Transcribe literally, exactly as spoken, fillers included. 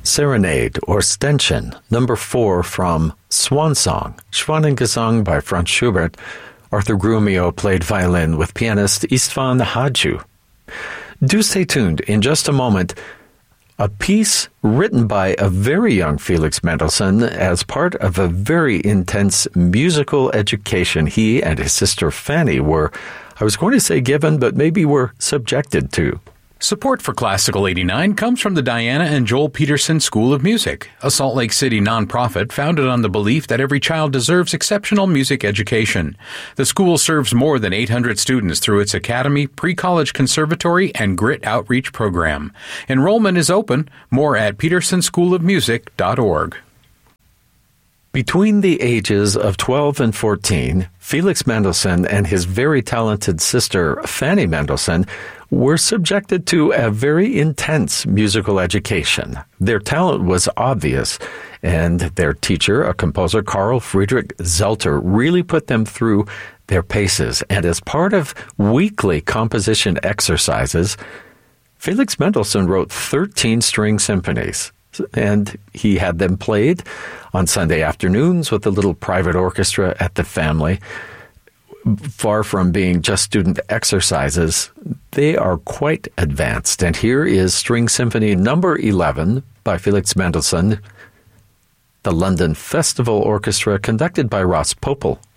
Serenade, or Ständchen, number four from Swan Song, Schwanengesang by Franz Schubert. Arthur Grumio played violin with pianist Istvan Hadju. Do stay tuned. In just a moment, a piece written by a very young Felix Mendelssohn as part of a very intense musical education he and his sister Fanny were, I was going to say given, but maybe were subjected to. Support for Classical eighty-nine comes from the Diana and Joel Peterson School of Music, a Salt Lake City nonprofit founded on the belief that every child deserves exceptional music education. The school serves more than eight hundred students through its academy, pre-college conservatory, and Grit outreach program. Enrollment is open. More at peterson school of music dot org. Between the ages of twelve and fourteen, Felix Mendelssohn and his very talented sister Fanny Mendelssohn were subjected to a very intense musical education. Their talent was obvious, and their teacher, a composer, Carl Friedrich Zelter, really put them through their paces. And as part of weekly composition exercises, Felix Mendelssohn wrote thirteen string symphonies, and he had them played on Sunday afternoons with a little private orchestra at the family. Far from being just student exercises, they are quite advanced. And here is String Symphony number eleven by Felix Mendelssohn, the London Festival Orchestra, conducted by Ross Popel.